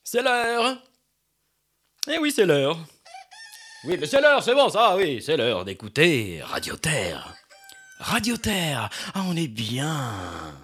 C'est l'heure. Eh oui, c'est l'heure. Oui, mais c'est l'heure, c'est bon ça, oui, c'est l'heure d'écouter Radio Terre. Radio Terre, ah, on est bien.